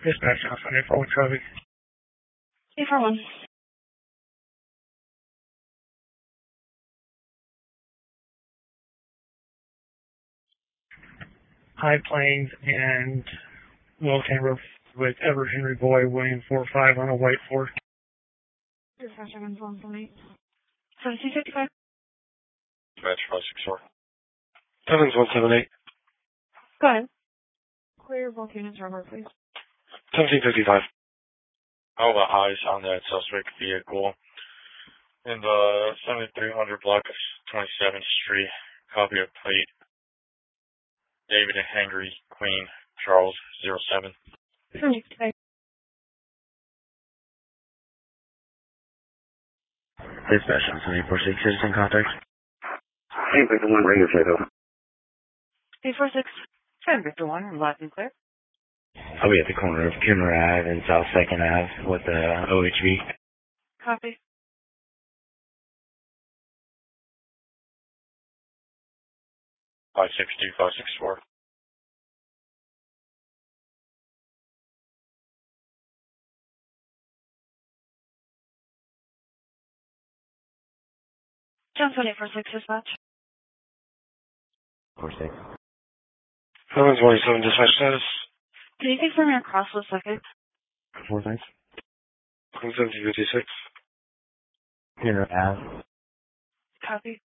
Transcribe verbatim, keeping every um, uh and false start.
Dispatch outside eight four one traffic. eight four one. High Plains and Will Chamber with Edward Henry Boy, William four five on a white Ford. Dispatch seven one seven eight. seventeen fifty-five. Dispatch five six four. seven one seven eight. Go ahead. Clear both units over, please. seventeen fifty-five. All the highs on that suspect vehicle in the seventy-three hundred block of twenty-seventh Street. Copy of plate. David and Henry, Queen, Charles, zero seven. seventeen fifty-five. Dispatch on seven eight four six, citizen contact. eight Victor one, radio check over. eight four six. ten Victor one, loud and clear. I'll be at the corner of Kimmer Ave and South second Ave with the O H V. Copy. five six two, five six four. Johnson eight four six, dispatch. four six. seven one seven dispatch status. Can you confirm your cross for a second? four six. seventeen fifty-six. Kimmer Ave. Copy.